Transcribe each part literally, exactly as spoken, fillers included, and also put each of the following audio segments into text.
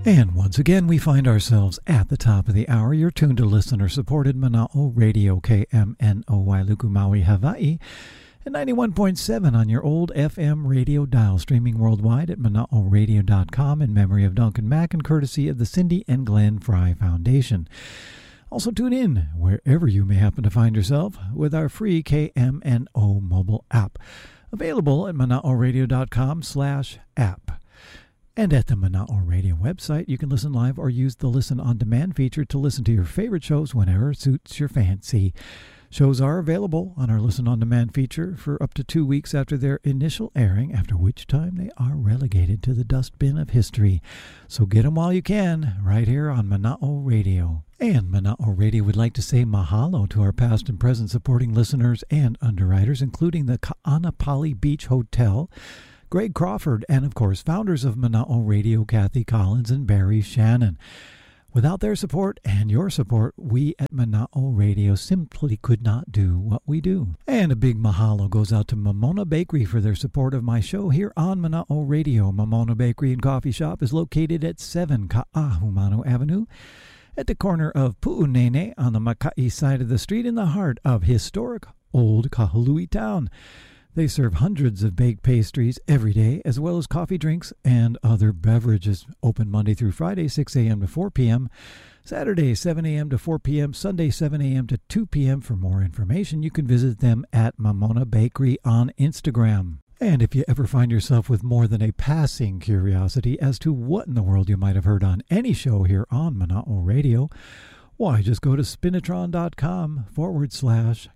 And once again, we find ourselves at the top of the hour. You're tuned to listener-supported Mana'o Radio, K M N O Wailuku, Maui, Hawaii, and ninety-one point seven on your old F M radio dial, streaming worldwide at mana'o radio dot com in memory of Duncan Mack and courtesy of the Cindy and Glenn Fry Foundation. Also tune in wherever you may happen to find yourself with our free K M N O mobile app, available at mana'o radio dot com slash app. And at the Mana'o Radio website, you can listen live or use the Listen On Demand feature to listen to your favorite shows whenever it suits your fancy. Shows are available on our Listen On Demand feature for up to two weeks after their initial airing, after which time they are relegated to the dustbin of history. So get them while you can, right here on Mana'o Radio. And Mana'o Radio would like to say mahalo to our past and present supporting listeners and underwriters, including the Ka'anapali Beach Hotel, Greg Crawford, and of course, founders of Mana'o Radio, Kathy Collins and Barry Shannon. Without their support and your support, we at Mana'o Radio simply could not do what we do. And a big mahalo goes out to Mamona Bakery for their support of my show here on Mana'o Radio. Mamona Bakery and Coffee Shop is located at seven Ka'ahumanu Avenue, at the corner of Pu'unene on the Makai side of the street in the heart of historic Old Kahului Town. They serve hundreds of baked pastries every day, as well as coffee, drinks, and other beverages. Open Monday through Friday, six a.m. to four p.m., Saturday, seven a.m. to four p.m., Sunday, seven a.m. to two p.m. For more information, you can visit them at Mamona Bakery on Instagram. And if you ever find yourself with more than a passing curiosity as to what in the world you might have heard on any show here on Mana'o Radio, why, just go to spinatron.com forward slash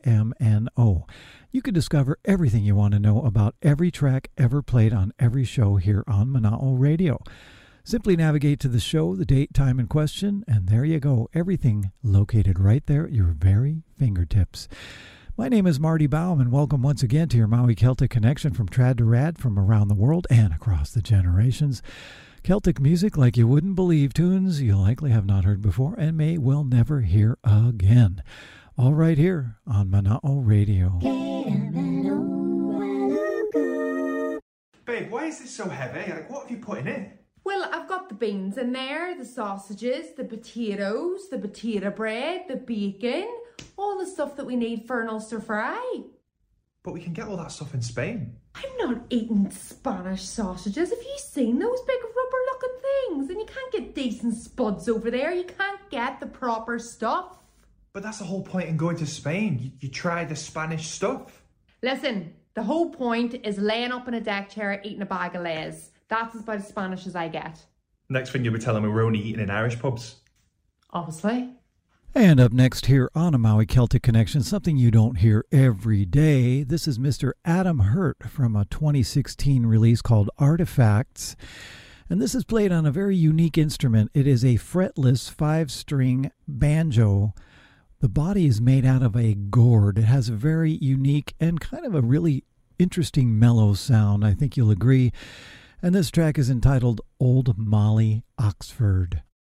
KMNO. You can discover everything you want to know about every track ever played on every show here on Mana'o Radio. Simply navigate to the show, the date, time, and question, and there you go. Everything located right there at your very fingertips. My name is Marty Baum, and welcome once again to your Maui Celtic connection from trad to rad, from around the world and across the generations. Celtic music like you wouldn't believe, tunes you likely have not heard before and may well never hear again. All right here on Mana'o Radio. Babe, why is this so heavy? Like, what have you put in it? Well, I've got the beans in there, the sausages, the potatoes, the potato bread, the bacon, all the stuff that we need for an Ulster fry. But we can get all that stuff in Spain. I'm not eating Spanish sausages. Have you seen those big rubber-looking things? And you can't get decent spuds over there. You can't get the proper stuff. But that's the whole point in going to Spain. You, you try the Spanish stuff. Listen, the whole point is laying up in a deck chair eating a bag of Lay's. That's about as Spanish as I get. Next thing you'll be telling me we're only eating in Irish pubs. Obviously. And up next here on a Maui Celtic Connection, something you don't hear every day. This is Mister Adam Hurt from a twenty sixteen release called Artifacts. And this is played on a very unique instrument. It is a fretless five-string banjo. The body is made out of a gourd. It has a very unique and kind of a really interesting mellow sound. I think you'll agree. And this track is entitled Old Molly Oxford.